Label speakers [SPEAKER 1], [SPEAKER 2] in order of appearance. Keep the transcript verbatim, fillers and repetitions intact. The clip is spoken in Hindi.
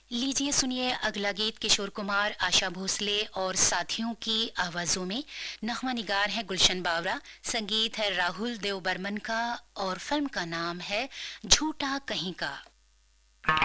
[SPEAKER 1] लीजिए सुनिए अगला गीत किशोर कुमार, आशा भोसले और साथियों की आवाजों में। नगमा निगार है गुलशन बावरा, संगीत है राहुल देव बर्मन का और फिल्म का नाम है झूठा कहीं का।